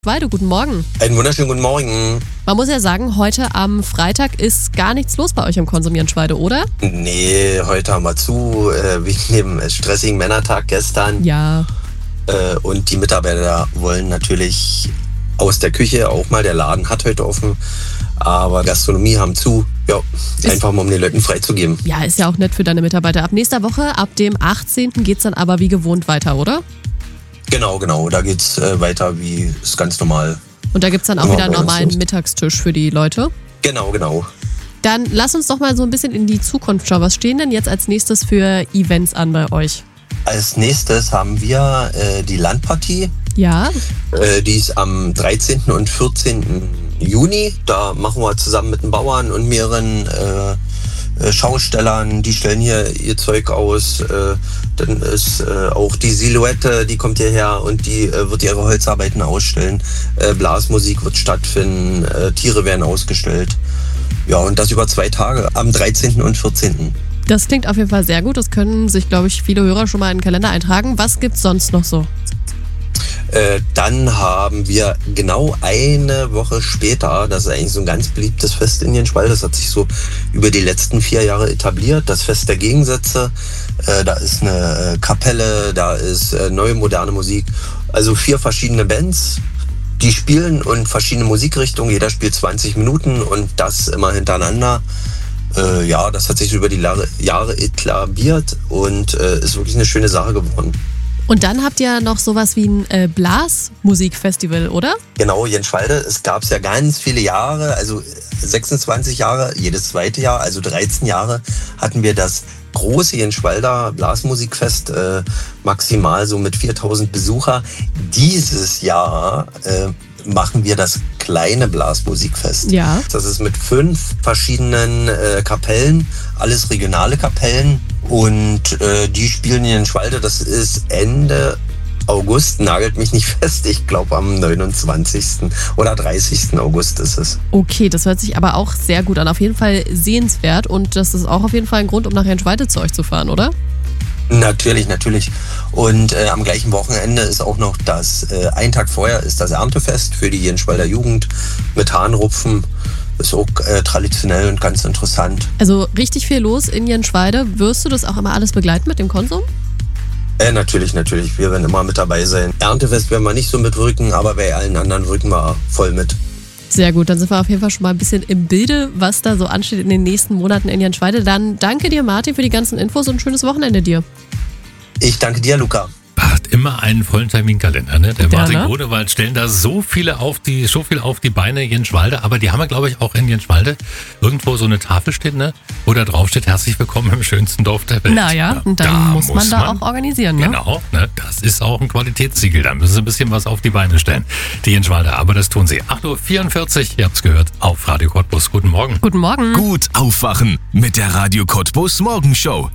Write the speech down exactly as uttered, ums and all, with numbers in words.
Weide, guten Morgen. Einen wunderschönen guten Morgen. Man muss ja sagen, heute am Freitag ist gar nichts los bei euch im Konsum Jenschweide, oder? Nee, heute haben wir zu, äh, wegen dem stressigen Männertag gestern. Ja. Äh, und die Mitarbeiter wollen natürlich aus der Küche auch mal, der Laden hat heute offen, aber Gastronomie haben zu. Ja, Ist- einfach mal um den Leuten freizugeben. Ja, ist ja auch nett für deine Mitarbeiter. Ab nächster Woche, ab dem achtzehnten geht's dann aber wie gewohnt weiter, oder? Genau, genau, da geht's äh, weiter wie es ganz normal. Und da gibt's dann auch Ja, wieder einen bei uns normalen ist- Mittagstisch für die Leute. Genau, genau. Dann lass uns doch mal so ein bisschen in die Zukunft schauen. Was stehen denn jetzt als nächstes für Events an bei euch? Als nächstes haben wir äh, die Landpartie. Ja, Äh, die ist am dreizehnten und vierzehnten Juni. Da machen wir zusammen mit den Bauern und mehreren äh, äh, Schaustellern, die stellen hier ihr Zeug aus. Äh, dann ist äh, auch die Silhouette, die kommt hierher und die äh, wird ihre Holzarbeiten ausstellen. Äh, Blasmusik wird stattfinden, äh, Tiere werden ausgestellt. Ja, und das über zwei Tage, am dreizehnten und vierzehnten das klingt auf jeden Fall sehr gut. Das können sich, glaube ich, viele Hörer schon mal in den Kalender eintragen. Was gibt's sonst noch so? Äh, dann haben wir genau eine Woche später, das ist eigentlich so ein ganz beliebtes Fest in Jenschwalde, das hat sich so über die letzten vier Jahre etabliert, das Fest der Gegensätze. Äh, da ist eine äh, Kapelle, da ist äh, neue moderne Musik, also vier verschiedene Bands, die spielen und verschiedene Musikrichtungen, jeder spielt zwanzig Minuten und das immer hintereinander. Äh, ja, das hat sich so über die Jahre, Jahre etabliert und äh, ist wirklich eine schöne Sache geworden. Und dann habt ihr noch sowas wie ein äh, Blasmusikfestival, oder? Genau, Jenschwalde, es gab es ja ganz viele Jahre, also sechsundzwanzig Jahre, jedes zweite Jahr, also dreizehn Jahre hatten wir das große Jenschwalder Blasmusikfest, äh, maximal so mit viertausend Besucher. Dieses Jahr äh, machen wir das kleine Blasmusikfest. Ja. Das ist mit fünf verschiedenen äh, Kapellen, alles regionale Kapellen. Und äh, die spielen in Jenschwalde, das ist Ende August, nagelt mich nicht fest, ich glaube am neunundzwanzigsten oder dreißigsten August ist es. Okay, das hört sich aber auch sehr gut an. Auf jeden Fall sehenswert und das ist auch auf jeden Fall ein Grund, um nach Jenschwalde zu euch zu fahren, oder? Natürlich, natürlich. Und äh, am gleichen Wochenende ist auch noch das, äh, ein Tag vorher ist das Erntefest für die Jenschwalder Jugend mit Hahnrupfen. Ist auch äh, traditionell und ganz interessant. Also richtig viel los in Jenschwalde. Wirst du das auch immer alles begleiten mit dem Konsum? Äh, natürlich, natürlich. Wir werden immer mit dabei sein. Erntefest werden wir nicht so mitrücken, aber bei allen anderen rücken wir voll mit. Sehr gut, dann sind wir auf jeden Fall schon mal ein bisschen im Bilde, was da so ansteht in den nächsten Monaten in Jenschwalde. Dann danke dir, Martin, für die ganzen Infos und ein schönes Wochenende dir. Ich danke dir, Luca. Hat immer einen vollen Terminkalender, ne? Der Ja, Martin ne? Godewald stellen da so viele auf die, so viel auf die Beine Jenschwalde, aber die haben wir, glaube ich, auch in Jenschwalde irgendwo so eine Tafel stehen, ne? Wo da drauf steht, herzlich willkommen im schönsten Dorf der Welt. Naja, und dann da muss man da auch organisieren, ne? Genau, ne? Das ist auch ein Qualitätssiegel, da müssen sie ein bisschen was auf die Beine stellen, die Jenschwalde, aber das tun sie. acht Uhr vierundvierzig, ihr habt's gehört, auf Radio Cottbus. Guten Morgen. Guten Morgen. Gut aufwachen mit der Radio Cottbus Morgenshow.